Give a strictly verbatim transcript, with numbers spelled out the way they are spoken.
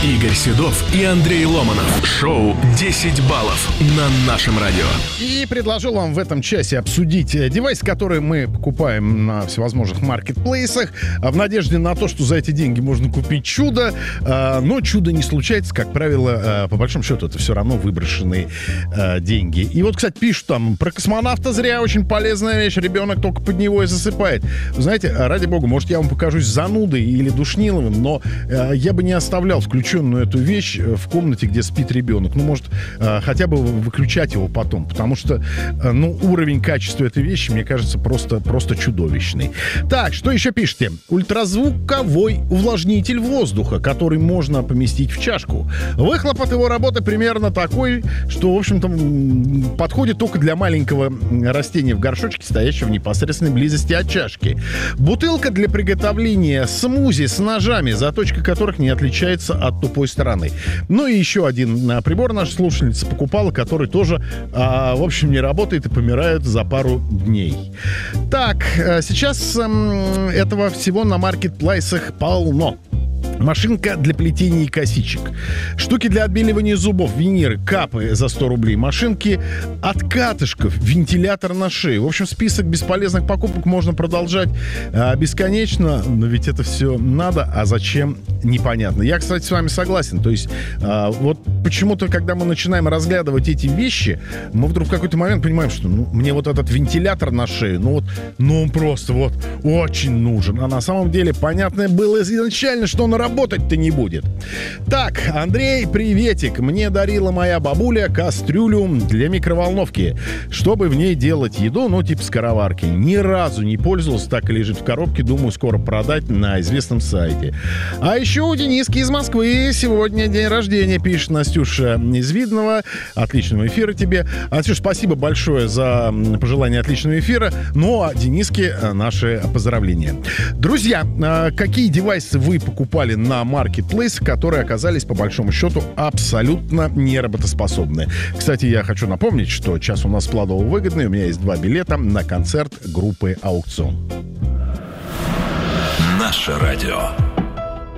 Игорь Седов и Андрей Ломанов. Шоу десять баллов на нашем радио. И предложил вам в этом часе обсудить девайс, который мы покупаем на всевозможных маркетплейсах, в надежде на то, что за эти деньги можно купить чудо. Но чудо не случается, как правило, по большому счету, это все равно выброшенные деньги. И вот, кстати, пишут там про космонавта зря, очень полезная вещь, ребенок только под него и засыпает. Вы знаете, ради бога, может, я вам покажусь занудой или душниловым, но я бы не оставлял включенную эту вещь в комнате, где спит ребенок. Ну, может, хотя бы выключать его потом, потому что, ну, уровень качества этой вещи, мне кажется, просто, просто чудовищный. Так, что еще пишете? Ультразвуковой увлажнитель воздуха, который можно поместить в чашку. Выхлоп от его работы примерно такой, что, в общем-то, подходит только для маленького растения в горшочке, стоящего в непосредственной близости от чашки. Бутылка для приготовления смузи с ножами, заточка которых не отличается от тупой стороны. Ну и еще один а, прибор наша слушательница покупала, который тоже, а, в общем, не работает и помирает за пару дней. Так, а, сейчас а, этого всего на маркетплейсах полно. Машинка для плетения косичек. Штуки для отбеливания зубов, виниры, капы за сто рублей. Машинки от катышков, вентилятор на шее. В общем, список бесполезных покупок можно продолжать а, бесконечно, но ведь это все надо, а зачем, непонятно. Я, кстати, с вами согласен. То есть, а, вот почему-то, когда мы начинаем разглядывать эти вещи, мы вдруг в какой-то момент понимаем, что ну, мне вот этот вентилятор на шее, ну вот, ну он просто вот очень нужен. А на самом деле, понятно было изначально, что он работать-то не будет. Так, Андрей, приветик. Мне дарила моя бабуля кастрюлю для микроволновки, чтобы в ней делать еду, ну, типа скороварки. Ни разу не пользовался, так и лежит в коробке. Думаю, скоро продать на известном сайте. А еще у Дениски из Москвы сегодня день рождения, пишет Настюша из Видного. Отличного эфира тебе. Настюша, спасибо большое за пожелание отличного эфира. Ну, а Дениске наши поздравления. Друзья, какие девайсы вы покупали на маркетплейс, которые оказались, по большому счету, абсолютно неработоспособны? Кстати, я хочу напомнить, что час у нас складово-выгодный. У меня есть два билета на концерт группы «Аукцион». Наше радио.